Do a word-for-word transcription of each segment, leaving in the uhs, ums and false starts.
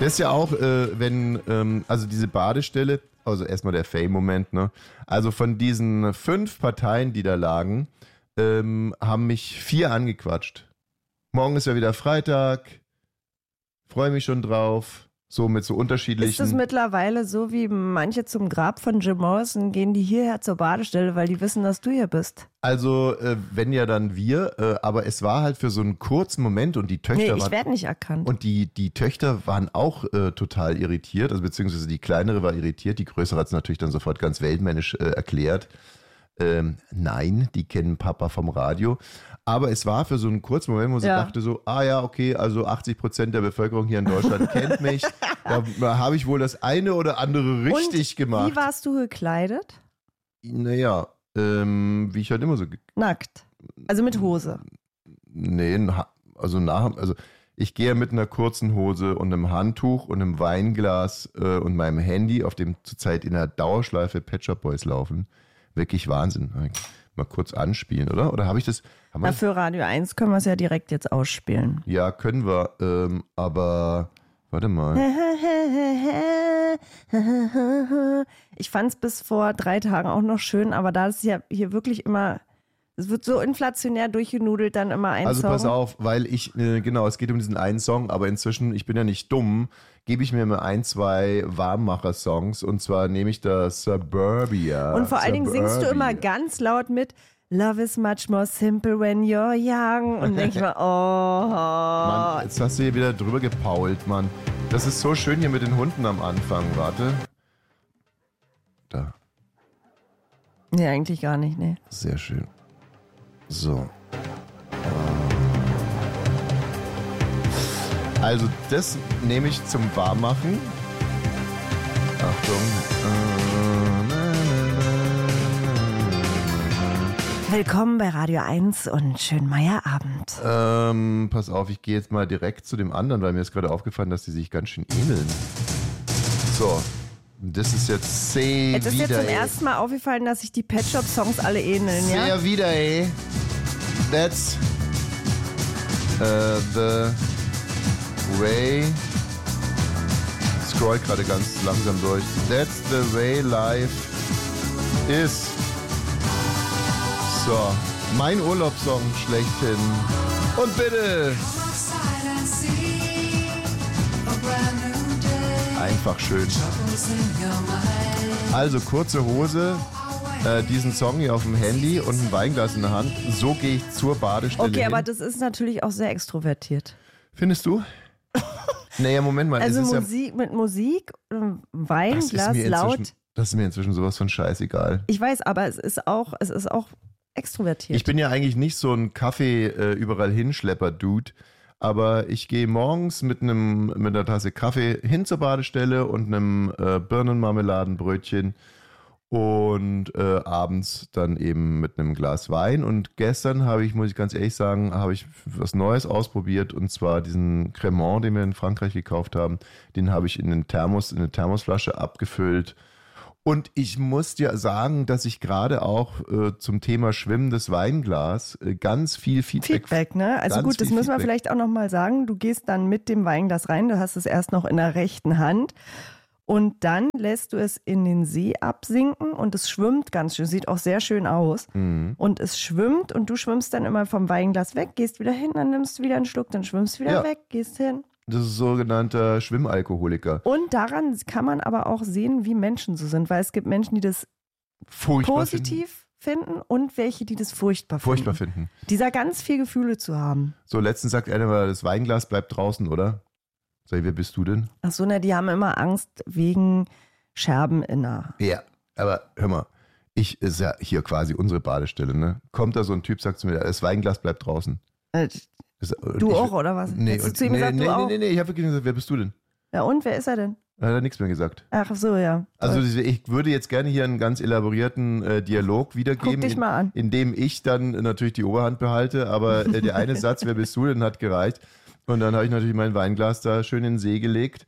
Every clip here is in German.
Das ist ja auch, äh, wenn, ähm, also diese Badestelle, also erstmal der Fame-Moment, ne? Also von diesen fünf Parteien, die da lagen, ähm, haben mich vier angequatscht. Morgen ist ja wieder Freitag, freue mich schon drauf. So mit so unterschiedlichen... Ist das mittlerweile so, wie manche zum Grab von Jim Morrison gehen die hierher zur Badestelle, weil die wissen, dass du hier bist? Also, äh, wenn ja dann wir, äh, aber es war halt für so einen kurzen Moment und die Töchter Nee, waren... ich werde nicht erkannt. Und die, die Töchter waren auch äh, total irritiert, also beziehungsweise die kleinere war irritiert, die größere hat es natürlich dann sofort ganz weltmännisch äh, erklärt. Ähm, nein, die kennen Papa vom Radio. Aber es war für so einen kurzen Moment, wo sie Ja. dachte so, ah ja, okay, also achtzig Prozent der Bevölkerung hier in Deutschland kennt mich. Da, da habe ich wohl das eine oder andere richtig Und gemacht. wie warst du gekleidet? Naja, ähm, wie ich halt immer so... ge- Nackt. Also mit Hose. Nee, na- also nach, also ich gehe mit einer kurzen Hose und einem Handtuch und einem Weinglas äh, und meinem Handy, auf dem zurzeit in der Dauerschleife Pet Shop Boys laufen. Wirklich Wahnsinn. Mal kurz anspielen, oder? Oder habe ich das? Haben wir Na, das? für Radio eins können wir es ja direkt jetzt ausspielen. Ja, können wir. Ähm, aber warte mal. Ich fand es bis vor drei Tagen auch noch schön, aber da ist ja hier wirklich immer, es wird so inflationär durchgenudelt, dann immer ein Also Song. pass auf, weil ich, äh, genau, es geht um diesen einen Song, aber inzwischen, ich bin ja nicht dumm, gebe ich mir mal ein, zwei Warmmacher-Songs und zwar nehme ich das Suburbia. Und vor allen Dingen singst du immer Suburbia. ganz laut mit Love is much more simple when you're young. Und denk ich mal, oh. Mann, jetzt hast du hier wieder drüber gepault, Mann. Das ist so schön hier mit den Hunden am Anfang. Warte. Da. Nee, eigentlich gar nicht, nee. Sehr schön. So. Also das nehme ich zum Warmmachen. Achtung. Willkommen bei Radio eins und schönen Meierabend. Ähm, pass auf, ich gehe jetzt mal direkt zu dem anderen, weil mir ist gerade aufgefallen, dass die sich ganz schön ähneln. So. Das ist jetzt sehr Es ist wieder, jetzt zum ey. ersten Mal aufgefallen, dass sich die Pet Shop Songs alle ähneln, ja? Sehr wieder, ey. That's uh, the way. Ich scroll gerade ganz langsam durch. That's the way life is. So, mein Urlaubssong schlechthin. Und bitte. Einfach schön. Also kurze Hose, äh, diesen Song hier auf dem Handy und ein Weinglas in der Hand. So gehe ich zur Badestelle Okay, hin. aber das ist natürlich auch sehr extrovertiert. Findest du? Naja, Moment mal. Also es ist Musik, mit Musik, ähm, ja, das, ist Weinglas, mir laut. inzwischen, das ist mir inzwischen sowas von scheißegal. Ich weiß, aber es ist auch, es ist auch extrovertiert. Ich bin ja eigentlich nicht so ein Kaffee äh, überall hinschlepper-Dude, aber ich gehe morgens mit einem mit einer Tasse Kaffee hin zur Badestelle und einem äh, Birnenmarmeladenbrötchen und äh, abends dann eben mit einem Glas Wein. Und gestern habe ich, muss ich ganz ehrlich sagen, habe ich was Neues ausprobiert und zwar diesen Cremant, den wir in Frankreich gekauft haben. Den habe ich in den Thermos, in eine Thermosflasche abgefüllt. Und ich muss dir sagen, dass ich gerade auch äh, zum Thema schwimmendes Weinglas äh, ganz viel Feedback... Feedback, ne? Also ganz gut, das viel müssen wir Feedback. vielleicht auch nochmal sagen. Du gehst dann mit dem Weinglas rein, du hast es erst noch in der rechten Hand und dann lässt du es in den See absinken und es schwimmt ganz schön, sieht auch sehr schön aus. Mhm. Und es schwimmt und du schwimmst dann immer vom Weinglas weg, gehst wieder hin, dann nimmst du wieder einen Schluck, dann schwimmst du wieder Ja. weg, gehst hin. Das ist sogenannter Schwimmalkoholiker. Und daran kann man aber auch sehen, wie Menschen so sind, weil es gibt Menschen, die das Furchtbar positiv finden und welche, die das furchtbar finden. finden. Furchtbar finden. Dieser ganz viel Gefühle zu haben. So, letztens sagt einer mal, das Weinglas bleibt draußen, oder? Sag ich, wer bist du denn? Ach so, na, die haben immer Angst wegen Scherben in der. Ja, aber hör mal, ich ist ja hier quasi unsere Badestelle, ne? Kommt da so ein Typ, sagt zu mir, das Weinglas bleibt draußen. Äh, Das, Du ich, auch, oder was? Nee, Hast du und, zu ihm nee, gesagt, nee, du nee, auch? nee, nee, ich habe wirklich gesagt, wer bist du denn? Ja, und wer ist er denn? Er hat nichts mehr gesagt. Ach so, ja. Also ich würde jetzt gerne hier einen ganz elaborierten äh, Dialog wiedergeben, Guck dich mal an. in, in dem ich dann natürlich die Oberhand behalte, aber äh, der eine Satz, wer bist du denn, hat gereicht. Und dann habe ich natürlich mein Weinglas da schön in den See gelegt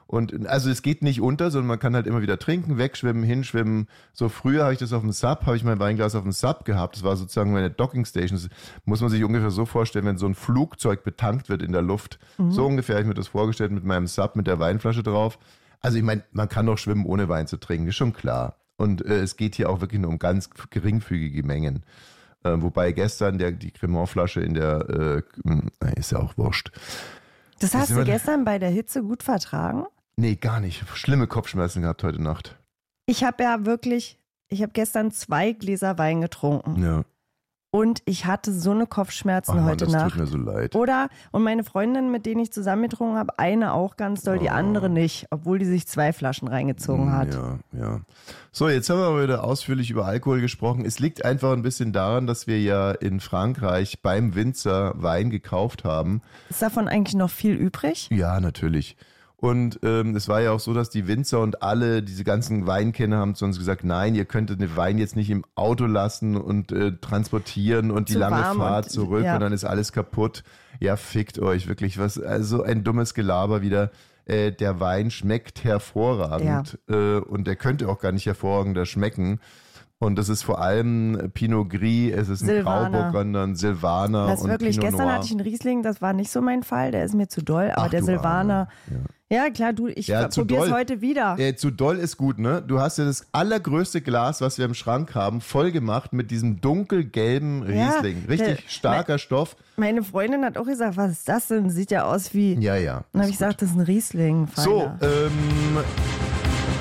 Und also es geht nicht unter, sondern man kann halt immer wieder trinken, wegschwimmen, hinschwimmen. So früher habe ich das auf dem Sub, habe ich mein Weinglas auf dem Sub gehabt. Das war sozusagen meine Dockingstation. Das muss man sich ungefähr so vorstellen, wenn so ein Flugzeug betankt wird in der Luft. Mhm. So ungefähr habe ich mir das vorgestellt mit meinem Sub, mit der Weinflasche drauf. Also ich meine, man kann doch schwimmen, ohne Wein zu trinken, ist schon klar. Und äh, es geht hier auch wirklich nur um ganz geringfügige Mengen. Äh, wobei gestern der, die Cremant-Flasche in der, äh, ist ja auch wurscht. Das hast du gestern bei der Hitze gut vertragen? Nee, gar nicht. Schlimme Kopfschmerzen gehabt heute Nacht. Ich habe ja wirklich, ich habe gestern zwei Gläser Wein getrunken. Ja. Und ich hatte so eine Kopfschmerzen Ach Mann, heute das Nacht. Tut mir so leid. Oder, und meine Freundin, mit denen ich zusammen getrunken habe, eine auch ganz doll, die Oh. andere nicht, obwohl die sich zwei Flaschen reingezogen hat. Ja, ja. So, jetzt haben wir aber wieder ausführlich über Alkohol gesprochen. Es liegt einfach ein bisschen daran, dass wir ja in Frankreich beim Winzer Wein gekauft haben. Ist davon eigentlich noch viel übrig? Ja, natürlich. Und ähm, es war ja auch so, dass die Winzer und alle, diese ganzen Weinkenner haben zu uns gesagt, nein, ihr könntet den Wein jetzt nicht im Auto lassen und äh, transportieren und die Zu lange warm Fahrt und- zurück ja. und dann ist alles kaputt. Ja, fickt euch, wirklich was, also ein dummes Gelaber wieder. Äh, der Wein schmeckt hervorragend äh, und der könnte auch gar nicht hervorragender schmecken. Und das ist vor allem Pinot Gris, es ist ein Silvaner. Grauburgunder, ein Silvaner Das und wirklich, Pinot gestern Noir. hatte ich einen Riesling, das war nicht so mein Fall, der ist mir zu doll, aber Ach, der du Silvaner, Arme. ja klar, du, ich Ja, zu probiere es doll. heute wieder. Äh, zu doll ist gut, ne? Du hast ja das allergrößte Glas, was wir im Schrank haben, voll gemacht mit diesem dunkelgelben Ja, Riesling. Richtig der- starker Stoff. Meine Freundin hat auch gesagt, was ist das denn? Sieht ja aus wie, Ja, ja. dann habe ist ich gesagt, das ist ein Riesling. gut. So, Feiner. ähm,